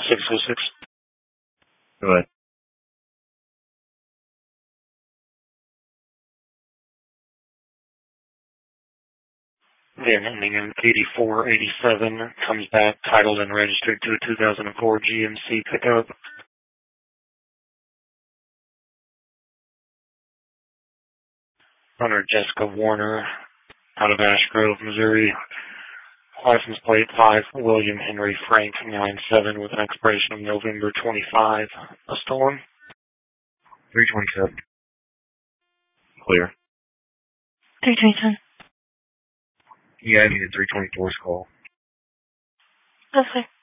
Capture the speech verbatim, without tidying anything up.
six oh six. Go ahead. Then ending in eighty-four eighty-seven, comes back titled and registered to a two thousand four G M C pickup. Runner Jessica Warner, out of Ash Grove, Missouri. License plate five, William Henry Frank nine seven with an expiration of November twenty-fifth. A stolen? three twenty-seven. Clear. three twenty-seven. Yeah, I needed three twenty-four's call. Okay.